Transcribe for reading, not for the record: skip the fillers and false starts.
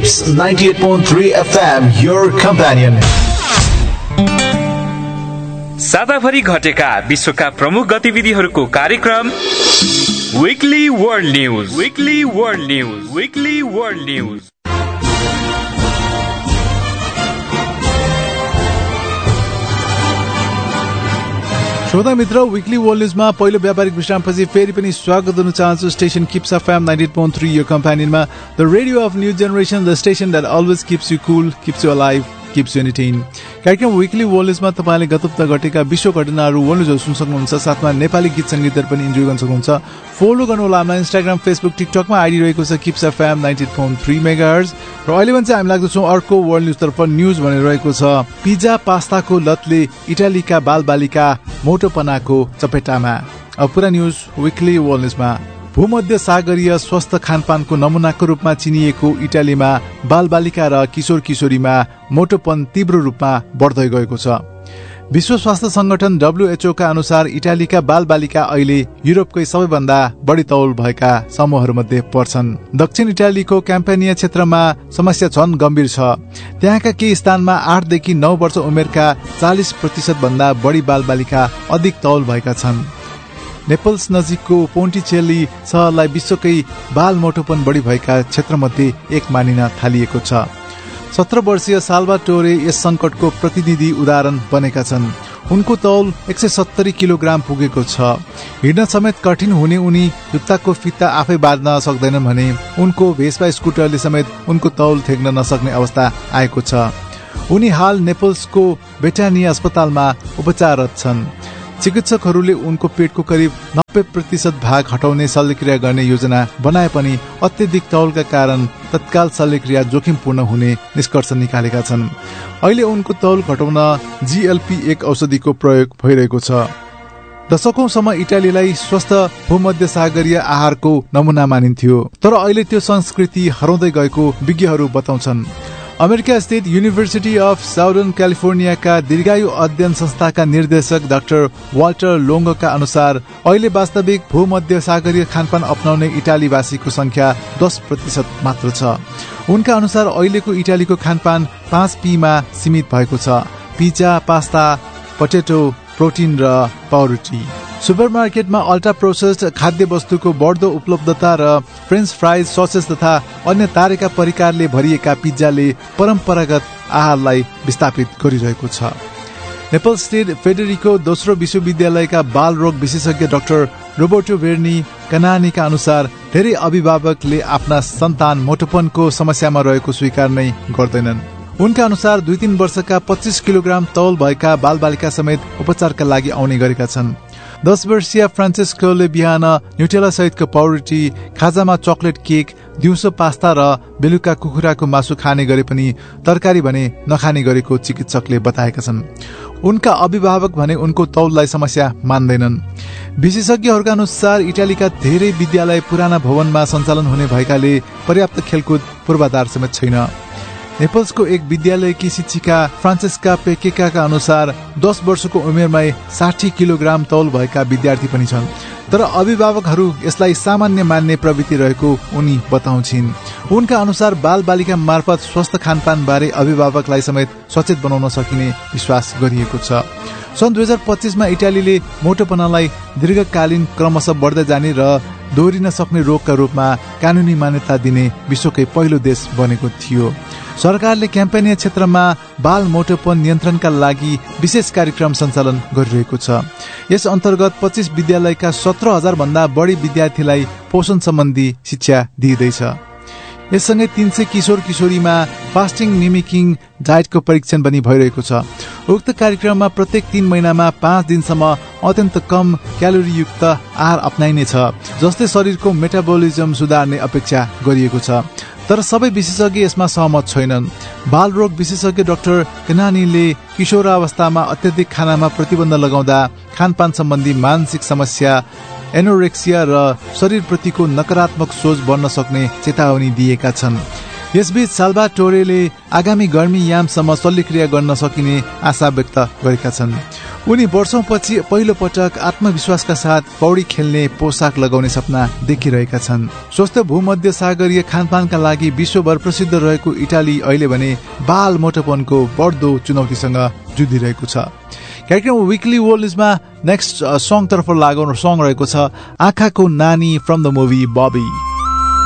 Kips 98.3 FM, your companion. साताभरि घटेका विश्वका प्रमुख गतिविधिहरूको कार्यक्रम weekly world news, weekly world news, weekly world news. श्रोता मित्र, विकली वर्ल्ड न्यूजमा पहिलो व्यापारिक विश्रामपछि फेरि पनि स्वागत गर्न चाहन्छु। स्टेशन किप्स एफएम 98.3 यो कम्प्यानियनमा the radio of new generation, the station that always kips you Kul, kips you alive, kips you entertain. कार्यक्रम विकली वर्ल्ड न्यूजमा तपाईँले गत हप्ता घटेका विश्व घटनाहरू वर्ल्ड न्यूजहरू सुन्न सक्नुहुन्छ। साथमा नेपाली गीत सङ्गीतहरू पनि इन्जोय गर्न सक्नुहुन्छ। फलो गर्नुहोला हामीलाई इन्स्टाग्राम, फेसबुक, टिकटकमा आइडी रहेको छ किप्स एफएम 98.3 मेगाहर्ज। र अहिले भने चाहिँ हामी लाग्दछौँ अर्को वर्ल्ड न्यूजतर्फ। न्यूज भनेर रहेको छ पिज्जा पास्ताको लतले इटालीका बालबालिका मोटोपनाको चपेटामा। अब पुरा न्यूज विकली वर्ल्ड न्यूजमा। भूमध्य सागरीय स्वस्थ खानपानको नमुनाको रूपमा चिनिएको इटालीमा बालबालिका र किशोर किशोरीमा मोटोपन तीव्र रूपमा बढ्दै गएको छ। विश्व स्वास्थ्य संगठन WHO का अनुसार इटालीका बालबालिका अहिले युरोपकै सबैभन्दा बढी तौल भएका समूहहरूमध्ये पर्छन्। दक्षिण इटालीको क्याम्पेनिया क्षेत्रमा समस्या झन गम्भीर छ। त्यहाँका केही स्थानमा 8 देखि 9 वर्ष उमेरका 40% भन्दा बढी बालबालिका अधिक तौल भएका छन्। नेपल्स नजिकको पोन्टिचेली सहरलाई विश्वकै बाल मोटोपन बढी भएका क्षेत्रमध्ये एक मानिन थालिएको छ। 17 वर्षीय साल्भाटोरे यस संकटको प्रतिनिधि उदाहरण बनेका छन्। उनको तौल 170 किलोग्राम पुगेको छ। हिँड्न समेत कठिन हुने उनी जुत्ताको फिता आफै बाँध्न सक्दैनन् भने उनको भेस्पा स्कुटरले समेत उनको तौल ठेक्न नसक्ने अवस्था आएको छ। उनी हाल नेपल्सको बेटानिया अस्पतालमा उपचाररत छन्। चिकित्सकहरूले उनको पेटको करिब 90% भाग हटाउने शल्यक्रिया गर्ने योजना बनाए पनि अत्यधिक तौलका कारण तत्काल शल्यक्रिया जोखिमपूर्ण हुने निष्कर्ष निकालेका छन्। अहिले उनको तौल घटाउन GLP-1 औषधिको प्रयोग भइरहेको छ। दशकौंसम्म इटालीलाई स्वस्थ भूमध्य सागरीय आहारको नमुना मानिन्थ्यो, तर अहिले त्यो संस्कृति हराउँदै गएको विज्ञहरू बताउँछन्। अमेरिका स्थित युनिभर्सिटी अफ साउदर्न क्यालिफोर्नियाका दीर्घायु अध्ययन संस्थाका निर्देशक डाक्टर वाल्टर लोङ्गका अनुसार अहिले वास्तविक भूमध्य सागरीय खानपान अपनाउने इटालीवासीको संख्या 10% मात्र छ। उनका अनुसार अहिलेको इटालीको खानपान 5P मा सीमित भएको छ: पिज्जा, पास्ता, पोटेटो, प्रोटिन र पाउरुटी। सुपरमार्केटमा अल्ट्रा प्रोसेस्ड खाद्य वस्तुको बढ्दो उपलब्धता र फ्रेन्च फ्राइज, ससेज तथा अन्य तारेका परिकारले भरिएका पिज्जाले परम्परागत आहारलाई विस्थापित गरिरहेको छ। नेपल्स स्थित फेडेरिको दोस्रो विश्वविद्यालयका बाल रोग विशेषज्ञ डाक्टर रोबर्टो भेर्नी कनानीका अनुसार धेरै अभिभावकले आफ्ना सन्तान मोटोपनको समस्यामा रहेको स्वीकार नै गर्दैनन्। उनका अनुसार 2-3 वर्षका 25 किलोग्राम तौल भएका बालबालिका समेत उपचारका लागि आउने गरेका छन्। 10 वर्षीय फ्रान्सिस्कोले बिहान न्युटेला सहितको पाउरुटी, खाजामा चकलेट केक, दिउँसो पास्ता र बेलुका कुखुराको मासु खाने गरे पनि तरकारी भने नखाने गरेको चिकित्सकले बताएका छन्। उनका अभिभावक भने उनको तौललाई समस्या मान्दैनन्। विशेषज्ञहरूका अनुसार इटालीका धेरै विद्यालय पुराना भवनमा सञ्चालन हुने भएकाले पर्याप्त खेलकुद पूर्वाधार समेत छैन। नेपल्सको एक विद्यालयकी शिक्षिका फ्रान्सिस्का पेकेकाका अनुसार 10 वर्षको उमेरमै 60 किलोग्राम तौल भएका विद्यार्थी पनि छन्, तर अभिभावकहरू यसलाई सामान्य मान्ने प्रवृत्ति रहेको उनी बताउँछिन्। उनका अनुसार बालबालिका मार्फत स्वस्थ खानपान बारे अभिभावकलाई समेत सचेत बनाउन सकिने विश्वास गरिएको छ। सन् 2025 मा इटालीले मोटोपनालाई दीर्घकालीन क्रमशः बढ्दै जाने र दोहोरिन सक्ने रोगका रूपमा कानुनी मान्यता दिने विश्वकै पहिलो देश बनेको थियो। सरकारले क्याम्पेनिया क्षेत्रमा बाल मोटोपन नियन्त्रणका लागि विशेष कार्यक्रम सञ्चालन गरिरहेको छ। यस अन्तर्गत 25 विद्यालयका 17,000 भन्दा बढी विद्यार्थीलाई पोषण सम्बन्धी शिक्षा दिइँदैछ। यससँगै 300 किशोर किशोरीमा फास्टिङ मिमिकिङ डायटको परीक्षण पनि भइरहेको छ। उक्त कार्यक्रममा प्रत्येक 3 महिनामा 5 दिनसम्म अत्यन्त कम क्यालोरीयुक्त आहार अपनाइनेछ, जसले शरीरको मेटाबोलिजम सुधार्ने अपेक्षा गरिएको छ। तर सबै विशेषज्ञ यसमा सहमत छैनन्। बाल रोग विशेषज्ञ डाक्टर केनानीले किशोरावस्थामा अत्यधिक खानामा प्रतिबन्ध लगाउँदा खानपान सम्बन्धी मानसिक समस्या, एनोरेक्सिया र शरीरप्रतिको नकारात्मक सोच बढ्न सक्ने चेतावनी दिएका छन्। यसबीच साल्भाटोरेले आगामी गर्मी यामसम्म शल्यक्रिया गर्न सकिने आशा व्यक्त गरेका छन्। उनी वर्षौंपछि पहिलो पटक आत्मविश्वासका साथ पौडी खेल्ने पोसाक लगाउने सपना देखिरहेका छन्। स्वस्थ भूमध्य सागरीय खानपानका लागि विश्वभर प्रसिद्ध रहेको इटाली अहिले भने बाल मोटोपनको बढ्दो चुनौतीसँग जुधिरहेको छ। कार्यक्रम विकली वर्ल्ड न्युजमा नेक्स्ट सङ तर्फ लागौँ। सङ रहेको छ आँखाको नानी फ्रम द मुभी बबी।